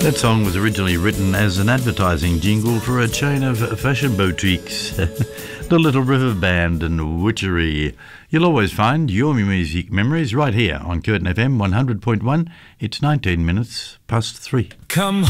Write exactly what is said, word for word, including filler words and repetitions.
That song was originally written as an advertising jingle for a chain of fashion boutiques, the Little River Band and Witchery. You'll always find your music memories right here on Curtin F M one hundred point one. It's nineteen minutes past three. Come